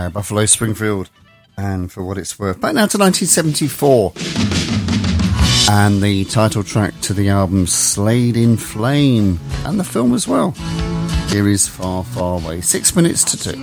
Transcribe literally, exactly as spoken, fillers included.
by Buffalo Springfield. And For What It's Worth. Back now to nineteen seventy-four. And the title track to the album, Slade in Flame. And the film as well. Here is Far, Far Away. Six minutes to two.